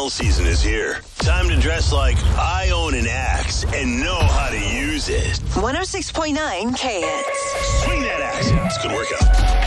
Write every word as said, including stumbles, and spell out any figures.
Tunnel season is here. Time to dress like I own an axe and know how to use it. one oh six point nine K H I T S. Swing that axe. It's a good workout.